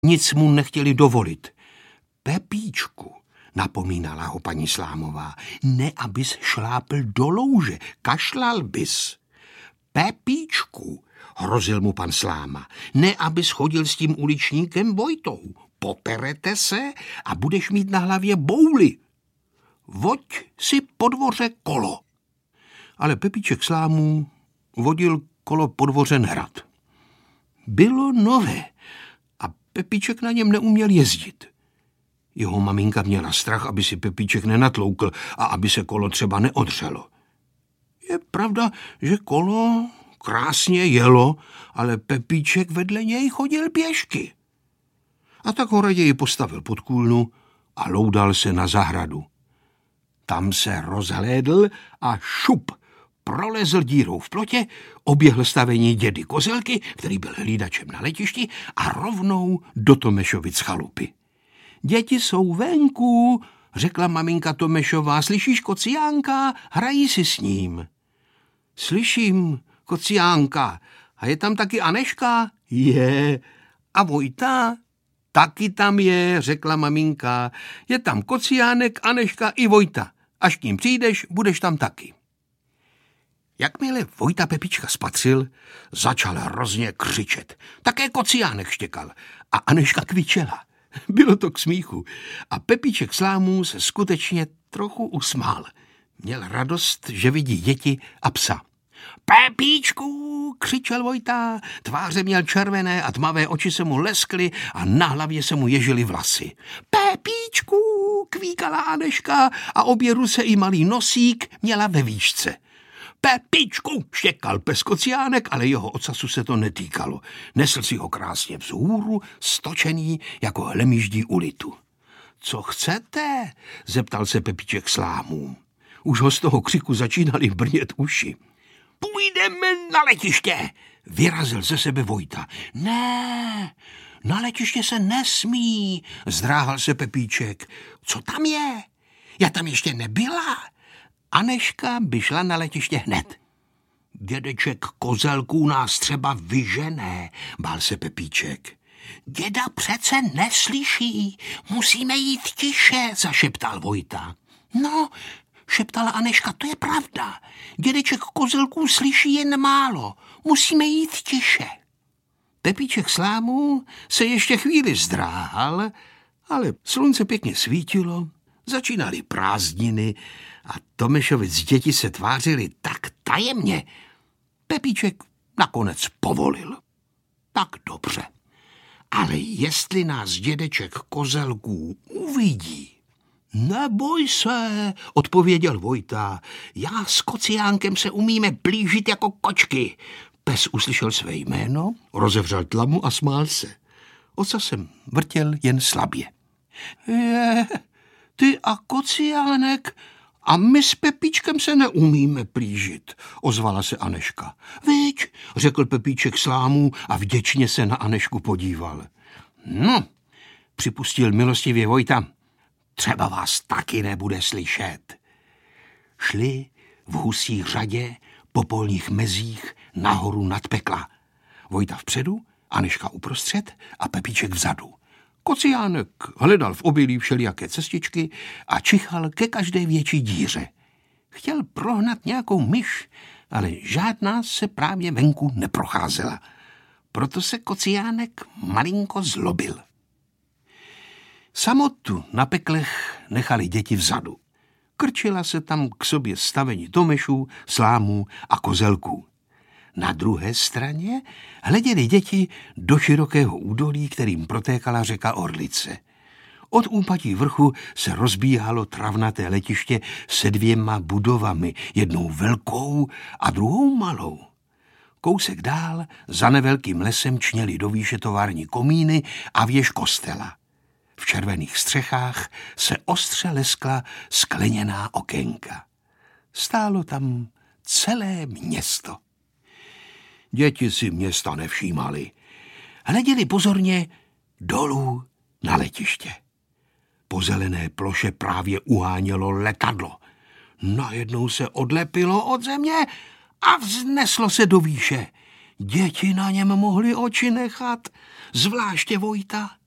Nic mu nechtěli dovolit. Pepíčku, napomínala ho paní Slámová, ne abys šlápl do louže, kašlal bys. Pepíčku, hrozil mu pan Sláma, ne abys chodil s tím uličníkem Vojtou. Poperete se a budeš mít na hlavě bouly. Voď si po dvoře kolo. Ale Pepíček Slámů vodil kolo po dvoře nerad. Bylo nové a Pepíček na něm neuměl jezdit. Jeho maminka měla strach, aby si Pepíček nenatloukl a aby se kolo třeba neodřelo. Je pravda, že kolo krásně jelo, ale Pepíček vedle něj chodil pěšky. A tak ho raději postavil pod kůlnu a loudal se na zahradu. Tam se rozhlédl a šup, prolezl dírou v plotě, oběhl stavení dědy Kozelky, který byl hlídačem na letišti, a rovnou do Tomešovic chalupy. Děti jsou venku, řekla maminka Tomešová, slyšíš kociánka, hrají si s ním. Slyším, kociánka, a je tam taky Aneška? Je. A Vojta? Taky tam je, řekla maminka. Je tam Kociánek, Aneška i Vojta. Až k ním přijdeš, budeš tam taky. Jakmile Vojta Pepíčka spatřil, začal hrozně křičet. Také Kociánek štěkal a Aneška kvičela. Bylo to k smíchu a Pepíček Slámů se skutečně trochu usmál. Měl radost, že vidí děti a psa. Pepíčku, křičel Vojta, tváře měl červené a tmavé oči se mu leskly a na hlavě se mu ježily vlasy. Pepíčku, kvíkala Aneška a obě ruce i malý nosík měla ve výšce. Pepíčku, štěkal pes Kociánek, ale jeho ocasu se to netýkalo. Nesl si ho krásně vzhůru, stočený jako hlemýždí u litu. Co chcete? Zeptal se Pepíček Slámů. Už ho z toho křiku začínali brnět uši. Půjdeme na letiště, vyrazil ze sebe Vojta. Ne, na letiště se nesmí, zdráhal se Pepíček. Co tam je? Já tam ještě nebyla. Aneška by šla na letiště hned. Dědeček Kozelků nás třeba vyžené, bál se Pepíček. Děda přece neslyší, musíme jít tiše, zašeptal Vojta. No, šeptala Aneška, to je pravda. Dědeček Kozelků slyší jen málo, musíme jít tiše. Pepíček Slámů se ještě chvíli zdráhal, ale slunce pěkně svítilo, začínaly prázdniny a Tomešovic děti se tvářily tak tajemně. Pepíček nakonec povolil. Tak dobře. Ale jestli nás dědeček Kozelků uvidí... Neboj se, odpověděl Vojta. Já s Kociánkem se umíme plížit jako kočky. Pes uslyšel své jméno, rozevřel tlamu a smál se. Ocasem vrtěl jen slabě. Ty a Kociánek a my s Pepíčkem se neumíme plížit, ozvala se Aneška. Viď, řekl Pepíček Slámů a vděčně se na Anešku podíval. No, připustil milostivě Vojta. Třeba vás taky nebude slyšet. Šli v husí řadě po polních mezích nahoru nad pekla. Vojta vpředu, Aneška uprostřed a Pepíček vzadu. Kociánek hledal v obilí všelijaké cestičky a čichal ke každé větší díře. Chtěl prohnat nějakou myš, ale žádná se právě venku neprocházela. Proto se Kociánek malinko zlobil. Samotu na peklech nechali děti vzadu. Krčila se tam k sobě stavení Tomešů, Slámů a Kozelků. Na druhé straně hleděli děti do širokého údolí, kterým protékala řeka Orlice. Od úpatí vrchu se rozbíhalo travnaté letiště se 2 budovami, jednou velkou a druhou malou. Kousek dál, za nevelkým lesem, čněly do výše tovární komíny a věž kostela. V červených střechách se ostře leskla skleněná okénka. Stálo tam celé město. Děti si města nevšímali. Hleděli pozorně dolů na letiště. Po zelené ploše právě uhánělo letadlo. Najednou se odlepilo od země a vzneslo se do výše. Děti na něm mohly oči nechat, zvláště Vojta.